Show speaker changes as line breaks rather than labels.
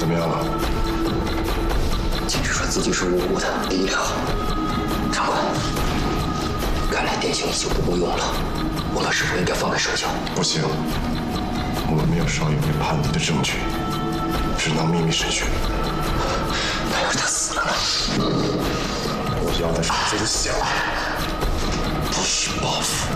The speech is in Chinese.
怎么样了？
警局说自己是无辜的，低调。长官，看来电刑已经不够用了，我们是否应该放开手脚？
不行，我们没有少爷会叛逆的证据，只能秘密审讯。
那要是他死了呢？
我要的是自己的血，
不许报复。